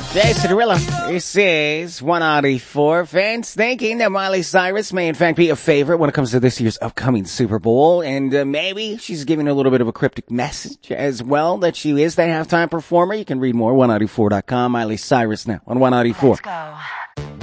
Jay Cinderella. This is 184. Fans thinking that Miley Cyrus may in fact be a favorite when it comes to this year's upcoming Super Bowl. And maybe she's giving a little bit of a cryptic message as well that she is the halftime performer. You can read more, 194.com. Miley Cyrus now on 194. Let's go.